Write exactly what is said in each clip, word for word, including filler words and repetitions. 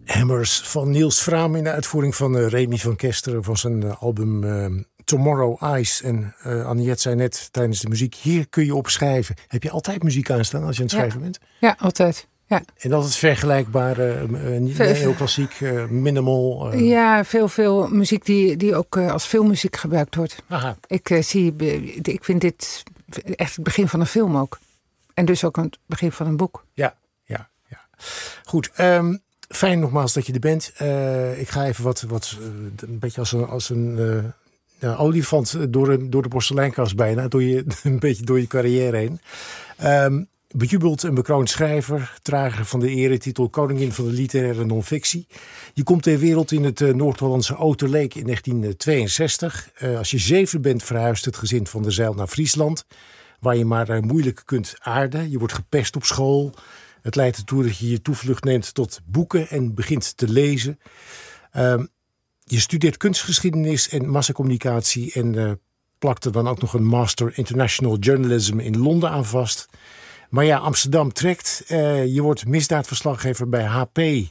Hammers van Niels Fraam in de uitvoering van uh, Remy van Kesteren van zijn uh, album uh, Tomorrow Ice. En uh, Aniette zei net tijdens de muziek, hier kun je op schrijven. Heb je altijd muziek aanstaan als je aan het schrijven ja. bent? Ja, altijd. Ja. En altijd vergelijkbare, uh, uh, niet heel klassiek, uh, minimal. Uh... Ja, veel, veel muziek die, die ook uh, als filmmuziek gebruikt wordt. Aha. Ik uh, zie, ik vind dit echt het begin van een film ook. En dus ook het begin van een boek. Ja, ja, ja. Goed. Um, Fijn nogmaals dat je er bent. Uh, ik ga even wat, wat uh, een beetje als een, als een uh, ja, olifant door, een, door de porseleinkast bijna. Door je, een beetje door je carrière heen. Um, bejubeld en bekroond schrijver. Drager van de eretitel Koningin van de literaire non-fictie. Je komt ter wereld in het uh, Noord-Hollandse Ooterleek in negentien tweeënzestig. Uh, als je zeven bent verhuist het gezin van der Zijl naar Friesland. Waar je maar uh, moeilijk kunt aarden. Je wordt gepest op school. Het leidt ertoe dat je je toevlucht neemt tot boeken en begint te lezen. Uh, je studeert kunstgeschiedenis en massacommunicatie en uh, plakt er dan ook nog een Master International Journalism in Londen aan vast. Maar ja, Amsterdam trekt. Uh, je wordt misdaadverslaggever bij H P. Uh,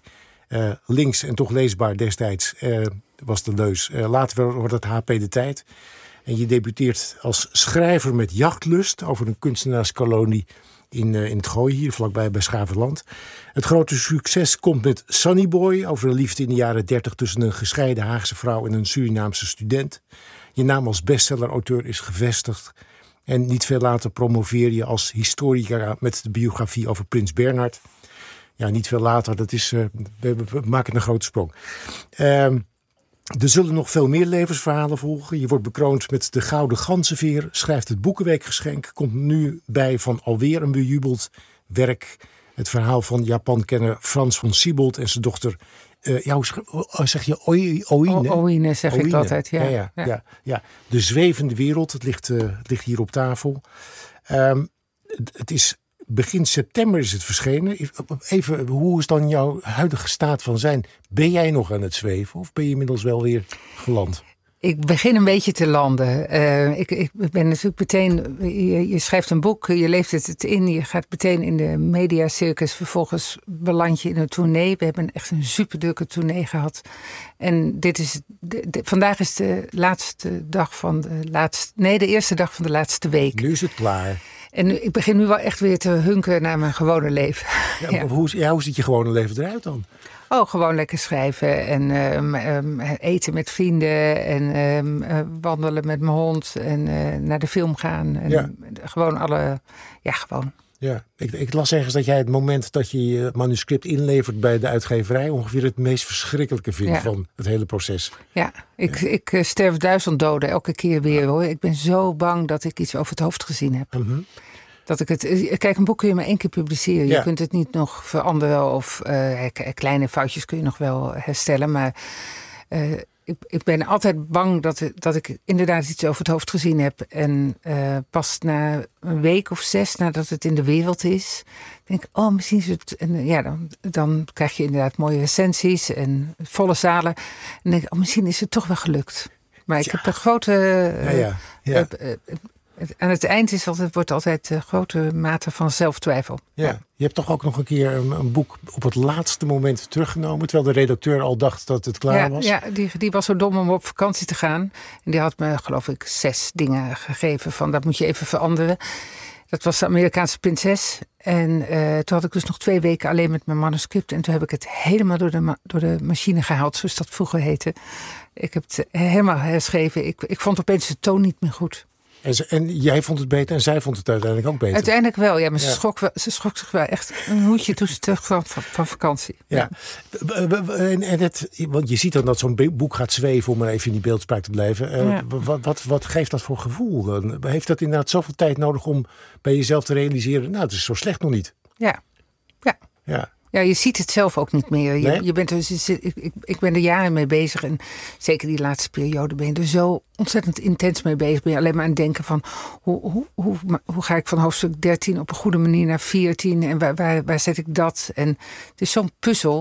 links en toch leesbaar destijds uh, was de leus. Uh, later wordt het H P de Tijd. En je debuteert als schrijver met Jachtlust over een kunstenaarskolonie In, uh, in het Gooi, hier vlakbij bij Schaverland. Het grote succes komt met Sunny Boy, over een liefde in de jaren dertig tussen een gescheiden Haagse vrouw en een Surinaamse student. Je naam als bestseller-auteur is gevestigd. En niet veel later promoveer je als historica met de biografie over Prins Bernhard. Ja, niet veel later, dat is, uh, we, we maken een grote sprong. Uh, Er zullen nog veel meer levensverhalen volgen. Je wordt bekroond met de Gouden Ganzenveer, schrijft het Boekenweekgeschenk, komt nu bij van alweer een bejubeld werk. Het verhaal van Japan-kenner Frans von Siebold en zijn dochter, uh, ja, hoe zeg je, Oïne? Oïne zeg Oïne. ik altijd, ja. Ja, ja, ja. ja, ja. De zwevende wereld, het ligt, uh, het ligt hier op tafel. Um, het, het is... Begin september is het verschenen. Even, hoe is dan jouw huidige staat van zijn? Ben jij nog aan het zweven of ben je inmiddels wel weer geland? Ik begin een beetje te landen. Uh, ik, ik ben natuurlijk meteen... Je, je schrijft een boek, je leeft het in. Je gaat meteen in de mediacircus. Vervolgens beland je in een tournee. We hebben echt een superdrukke tournee gehad. En dit is... De, de, vandaag is de laatste dag van de laatste... Nee, de eerste dag van de laatste week. Nu is het klaar. En nu, ik begin nu wel echt weer te hunken naar mijn gewone leven. Ja, ja. Hoe, ja, hoe ziet je gewone leven eruit dan? Oh, gewoon lekker schrijven en um, um, eten met vrienden en um, uh, wandelen met mijn hond en uh, naar de film gaan. En ja. Gewoon alle, ja gewoon. Ja, ik, ik las ergens dat jij het moment dat je je manuscript inlevert bij de uitgeverij ongeveer het meest verschrikkelijke vindt ja. van het hele proces. Ja, ik, ja. ik uh, sterf duizend doden elke keer weer hoor. Ik ben zo bang dat ik iets over het hoofd gezien heb. Mm-hmm. Dat ik het, kijk, een boek kun je maar één keer publiceren. Je ja. kunt het niet nog veranderen of uh, kleine foutjes kun je nog wel herstellen. Maar uh, ik, ik ben altijd bang dat, dat ik inderdaad iets over het hoofd gezien heb. En uh, pas na een week of zes nadat het in de wereld is, denk ik, oh, misschien is het... En ja, dan, dan krijg je inderdaad mooie recensies en volle zalen. En denk ik, oh, misschien is het toch wel gelukt. Maar ik ja. heb een grote... Uh, ja, ja. Ja. Uh, uh, Aan het eind is altijd, wordt altijd een grote mate van zelftwijfel. Ja, je hebt toch ook nog een keer een, een boek op het laatste moment teruggenomen, terwijl de redacteur al dacht dat het klaar ja, was? Ja, die, die was zo dom om op vakantie te gaan. En die had me, geloof ik, zes dingen gegeven van dat moet je even veranderen. Dat was de Amerikaanse prinses. En uh, toen had ik dus nog twee weken alleen met mijn manuscript. En toen heb ik het helemaal door de, ma- door de machine gehaald, zoals dat vroeger heette. Ik heb het helemaal herschreven. Ik, ik vond opeens de toon niet meer goed. En, ze, en jij vond het beter en zij vond het uiteindelijk ook beter? Uiteindelijk wel, ja. Maar ja. ze, schrok wel, ze schrok zich wel echt een hoedje toen ze terug kwam van, van vakantie. Ja, ja. En, en het, want je ziet dan dat zo'n boek gaat zweven, om maar even in die beeldspraak te blijven. Uh, ja. wat, wat, wat geeft dat voor gevoel? Heeft dat inderdaad zoveel tijd nodig om bij jezelf te realiseren, nou, het is zo slecht nog niet? Ja, ja. Ja. Ja, je ziet het zelf ook niet meer. Je, nee? je bent dus, ik, ik, ik ben er jaren mee bezig. En zeker die laatste periode ben je er zo ontzettend intens mee bezig. Ben je alleen maar aan het denken van... Hoe, hoe, hoe, hoe ga ik van hoofdstuk dertien op een goede manier naar veertien? En waar, waar, waar zet ik dat? En het is zo'n puzzel.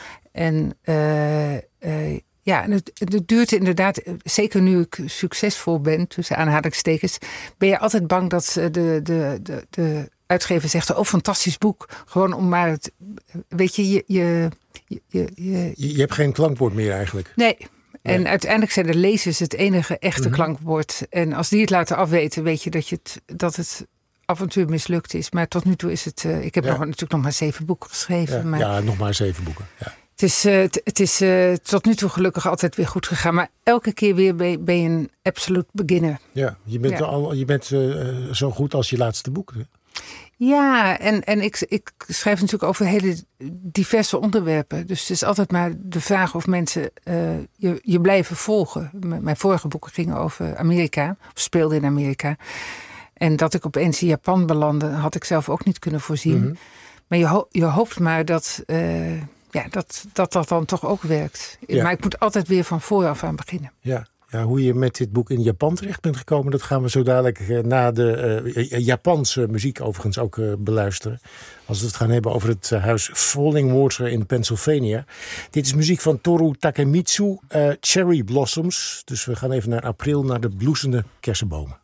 En uh, uh, ja, en het, het duurt inderdaad... Zeker nu ik succesvol ben, tussen aanhalingstekens... ben je altijd bang dat de... de, de, de uitgever zegt, oh, fantastisch boek. Gewoon om maar het, weet je, je... je, je, je, je, je hebt geen klankwoord meer eigenlijk. Nee. En nee. Uiteindelijk zijn de lezers het enige echte mm-hmm. klankwoord. En als die het laten afweten, weet je dat, je het, dat het avontuur mislukt is. Maar tot nu toe is het... Uh, ik heb ja. nog, natuurlijk nog maar zeven boeken geschreven. Ja, maar ja nog maar zeven boeken. Ja. Het is, uh, t, het is uh, tot nu toe gelukkig altijd weer goed gegaan. Maar elke keer weer ben, ben je een absolute beginner. Ja, je bent, ja. Al, je bent uh, zo goed als je laatste boek. Hè? Ja, en, en ik, ik schrijf natuurlijk over hele diverse onderwerpen. Dus het is altijd maar de vraag of mensen uh, je, je blijven volgen. M- mijn vorige boeken gingen over Amerika, of speelden in Amerika. En dat ik opeens in Japan belandde, had ik zelf ook niet kunnen voorzien. Mm-hmm. Maar je, ho- je hoopt maar dat, uh, ja, dat, dat dat dan toch ook werkt. Ja. Maar ik moet altijd weer van vooraf aan beginnen. Ja. Ja, hoe je met dit boek in Japan terecht bent gekomen, dat gaan we zo dadelijk uh, na de uh, Japanse muziek overigens ook uh, beluisteren. Als we het gaan hebben over het uh, huis Falling Water in Pennsylvania. Dit is muziek van Toru Takemitsu, uh, Cherry Blossoms. Dus we gaan even naar april, naar de bloesende kersenbomen.